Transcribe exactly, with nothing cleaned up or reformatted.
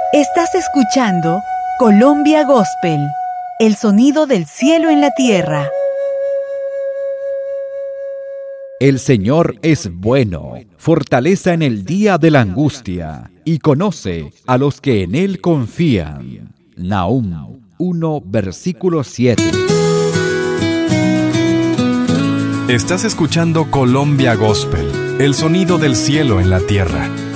Estás escuchando Colombia Gospel, el sonido del cielo en la tierra. El Señor es bueno, fortaleza en el día de la angustia, y conoce a los que en Él confían. Nahum uno, versículo siete. Estás escuchando Colombia Gospel, el sonido del cielo en la tierra.